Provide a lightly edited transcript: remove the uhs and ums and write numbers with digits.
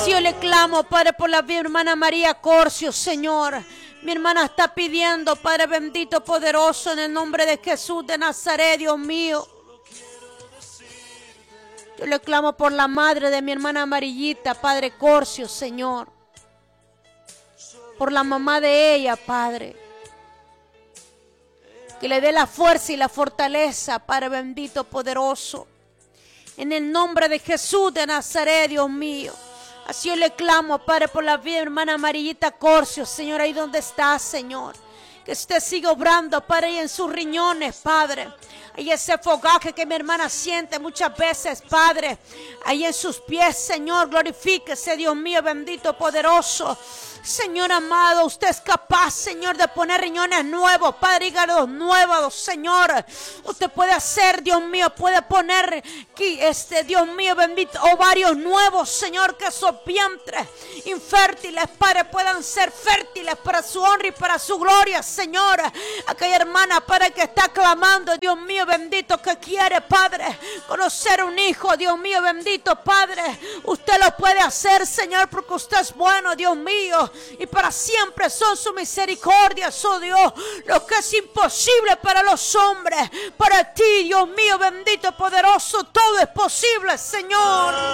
Así yo le clamo, Padre, por la vida, hermana María Corcio, Señor. Mi hermana está pidiendo, Padre bendito, poderoso, en el nombre de Jesús de Nazaret, Dios mío. Yo le clamo por la madre de mi hermana Amarillita, Padre Corcio, Señor. Por la mamá de ella, Padre. Que le dé la fuerza y la fortaleza, Padre bendito, poderoso. En el nombre de Jesús de Nazaret, Dios mío. Así yo le clamo, Padre, por la vida de mi hermana Amarillita Corcio, Señor, ahí donde está, Señor. Que usted siga obrando, Padre, ahí en sus riñones, Padre. Ahí ese fogaje que mi hermana siente muchas veces, Padre. Ahí en sus pies, Señor, glorifíquese, Dios mío, bendito, poderoso. Señor amado, usted es capaz, Señor, de poner riñones nuevos, Padre, hígados nuevos, Señor. Usted puede hacer, Dios mío, puede poner, Dios mío, bendito, ovarios nuevos, Señor, que esos vientres infértiles, Padre, puedan ser fértiles para su honra y para su gloria, Señor. Aquella hermana, Padre, que está clamando, Dios mío, bendito, que quiere, Padre, conocer un hijo, Dios mío, bendito, Padre. Usted lo puede hacer, Señor, porque usted es bueno, Dios mío. Y para siempre son su misericordia, oh Dios. Lo que es imposible para los hombres, para ti, Dios mío, bendito, poderoso, todo es posible, Señor.